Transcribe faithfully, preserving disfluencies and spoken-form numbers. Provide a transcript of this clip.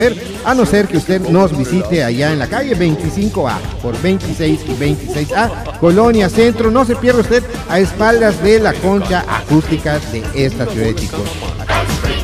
a no ser que usted nos visite allá en la calle veinticinco A por veintiséis y veintiséis A, Colonia Centro. No se pierda usted, a espaldas de la concha acústica de esta ciudad de Chicos.